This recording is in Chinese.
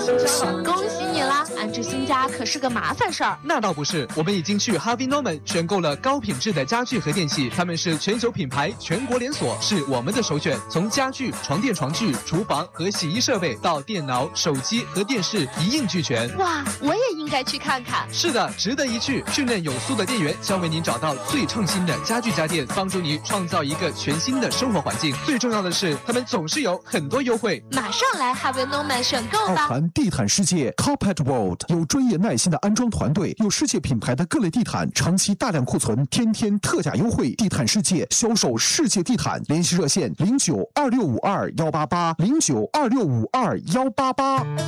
新家了， 恭喜你啦！安置新家可是个麻烦事儿。 那倒不是，我们已经去 Harvey Norman 选购了高品质的家具和电器，他们是全球品牌，全国连锁，是我们的首选。从家具、床垫、床具、厨房和洗衣设备到电脑、手机和电视一应俱全。 哇，我也应该去看看。 是的，值得一去。训练有素的店员将为您找到最创新的家具家电，帮助你创造一个全新的生活环境。最重要的是，他们总是有很多优惠。 马上来 Harvey Norman 选购吧！ 奥盘地毯世界 Carpet World 有专业耐心的安装团队，有世界品牌的各类地毯，长期大量库存，天天特价优惠。地毯世界销售世界地毯，联系热线092652188092652188。